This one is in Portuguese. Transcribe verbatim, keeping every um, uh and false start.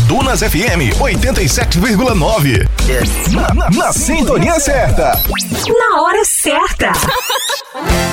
Dunas F M oitenta e sete vírgula nove. Na, na, na sintonia certa. Na hora certa.